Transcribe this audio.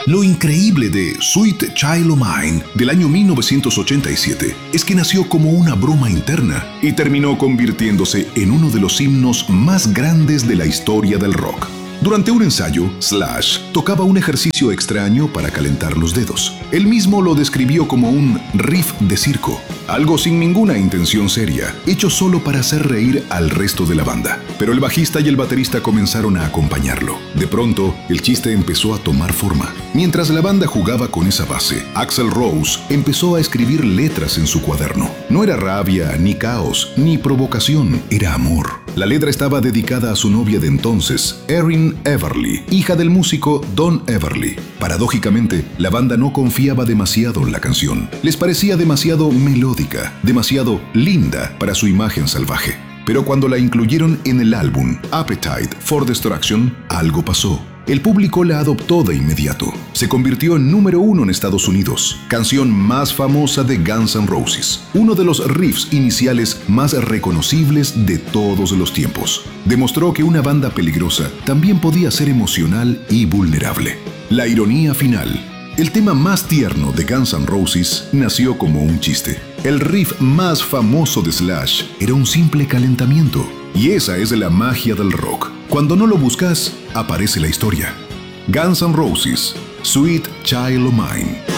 Lo increíble de Sweet Child O' Mine del año 1987 es que nació como una broma interna y terminó convirtiéndose en uno de los himnos más grandes de la historia del rock. Durante un ensayo, Slash tocaba un ejercicio extraño para calentar los dedos. Él mismo lo describió como un riff de circo, algo sin ninguna intención seria, hecho solo para hacer reír al resto de la banda. Pero el bajista y el baterista comenzaron a acompañarlo. De pronto, el chiste empezó a tomar forma. Mientras la banda jugaba con esa base, Axl Rose empezó a escribir letras en su cuaderno. No era rabia, ni caos, ni provocación, era amor. La letra estaba dedicada a su novia de entonces, Erin Everly, hija del músico Don Everly. Paradójicamente, la banda no confiaba demasiado en la canción. Les parecía demasiado melódica, demasiado linda para su imagen salvaje. Pero cuando la incluyeron en el álbum Appetite for Destruction, algo pasó. El público la adoptó de inmediato. Se convirtió en número 1 en Estados Unidos, canción más famosa de Guns N' Roses, uno de los riffs iniciales más reconocibles de todos los tiempos. Demostró que una banda peligrosa también podía ser emocional y vulnerable. La ironía final. El tema más tierno de Guns N' Roses nació como un chiste. El riff más famoso de Slash era un simple calentamiento. Y esa es la magia del rock. Cuando no lo buscas, aparece la historia. Guns N' Roses, Sweet Child O' Mine.